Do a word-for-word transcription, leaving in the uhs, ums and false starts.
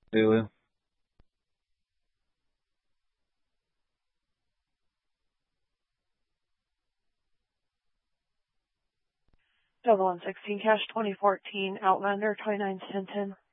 Lulu. Double one sixteen cash twenty fourteen Outlander twenty-nine ten ten.